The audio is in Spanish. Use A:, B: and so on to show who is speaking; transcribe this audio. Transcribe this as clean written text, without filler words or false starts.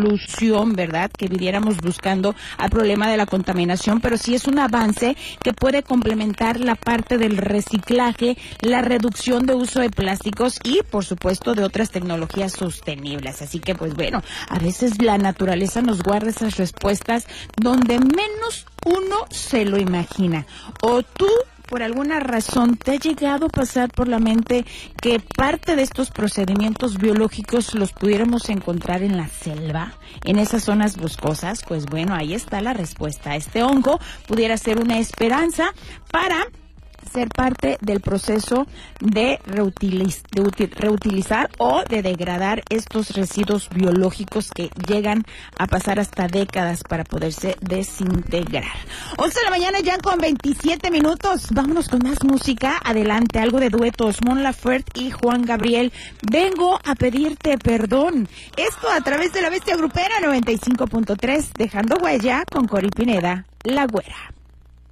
A: solución, ¿verdad?, que viniéramos buscando al problema de la contaminación, pero sí es un avance que puede complementar la parte del reciclaje, la reducción de uso de plásticos y, por supuesto, de otras tecnologías sostenibles. Así que, pues bueno, a veces la naturaleza nos guarda esas respuestas donde menos uno se lo imagina. O tú, por alguna razón, ¿te ha llegado a pasar por la mente que parte de estos procedimientos biológicos los pudiéramos encontrar en la selva, en esas zonas boscosas? Pues bueno, ahí está la respuesta. Este hongo pudiera ser una esperanza para ser parte del proceso de reutilizar o de degradar estos residuos biológicos que llegan a pasar hasta décadas para poderse desintegrar. 11 de la mañana ya con 27 minutos. Vámonos con más música. Adelante, algo de duetos. Mon Laferte y Juan Gabriel. Vengo a pedirte perdón. Esto a través de La Bestia Grupera 95.3, dejando huella con Cori Pineda, La Güera.